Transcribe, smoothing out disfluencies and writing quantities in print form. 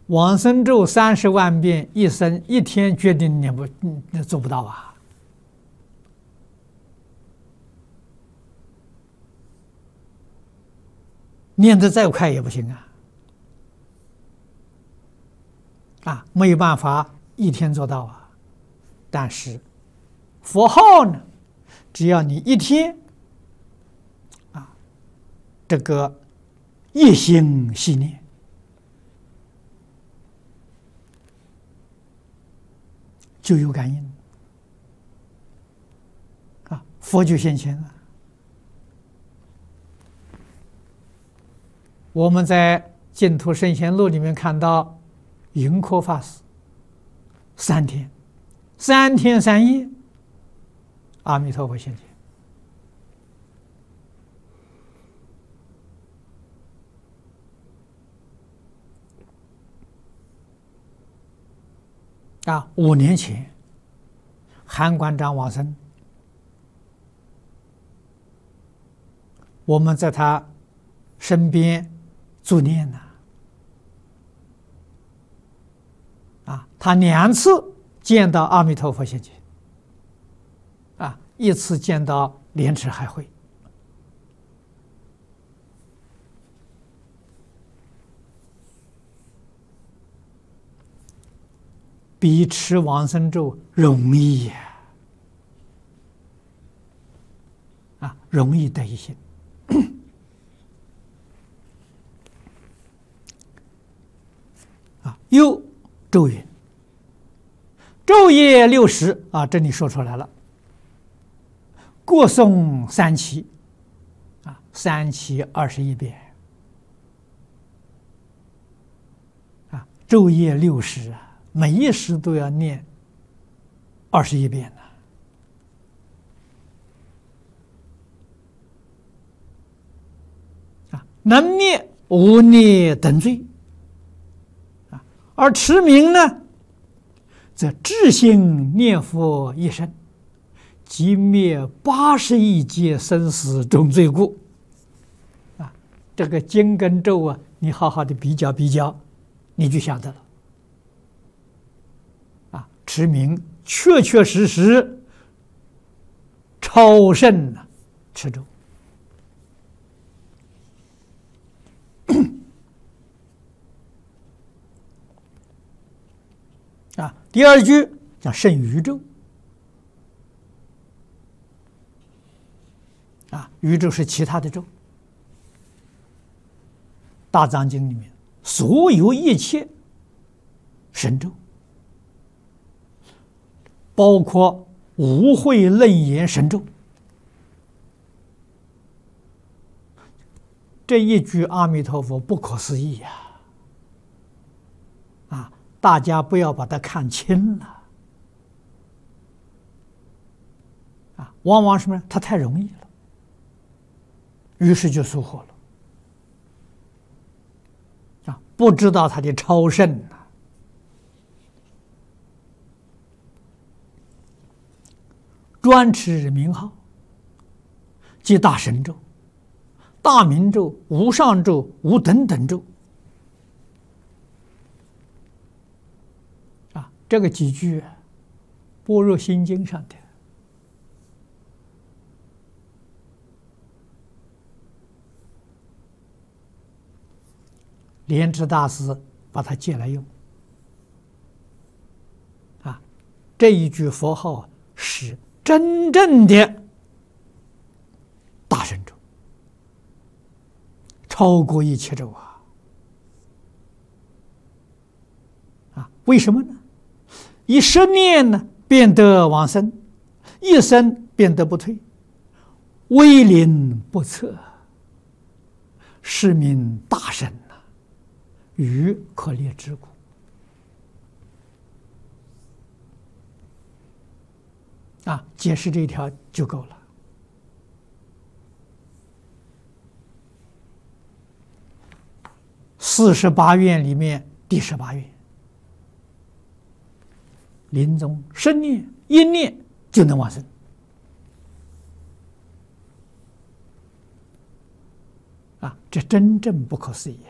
往生咒30万遍，一天决定念不做不到啊！念得再快也不行没有办法一天做到啊。但是佛号呢，只要你一天这个一心系念，就有感应佛就现前了。我们在《净土圣贤录》里面看到，云柯法师3天3夜，阿弥陀佛现前。5年前，韩馆长往生，我们在他身边助念他2次见到阿弥陀佛现前，一次见到莲池海会。比持往生咒容易容易得一心。又咒云：昼夜60这里说出来了，各诵3期，3期21遍昼夜60每一时都要念21遍能灭无孽等罪而持名呢，则至心念佛一生，即灭80亿劫生死重罪故。这个经跟咒你好好的比较比较，你就晓得了。持名确确实实超胜持咒。第2句讲胜宇宙宇宙是其他的咒，大藏经里面所有一切神咒，包括无慧楞严神咒，这一句阿弥陀佛不可思议大家不要把它看轻了往往什么？它太容易了，于是就疏忽了不知道它的超胜专持名号，即大神咒、大明咒、无上咒、无等等咒这个几句般若心经上的莲池大师把它借来用这一句佛号是真正的大神咒，超过一切咒为什么呢？一10念呢，便得往生；一生便得不退，威灵不测，是名大神于可列之故解释这一条就够了。48愿里面第18愿，临终生念一念就能往生这真正不可思议